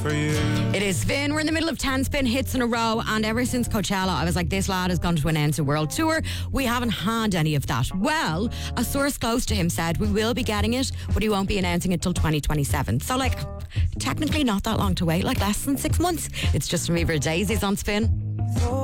for you. It is Finn. We're in the middle of 10 spin hits in a row, and ever since Coachella, I was like, this lad has gone to announce a world tour. We haven't had any of that. Well, a source close to him said we will be getting it, but he won't be announcing it till 2027. So, like, technically not that long to wait, like less than 6 months. It's Justin Bieber, Daisies on Spin.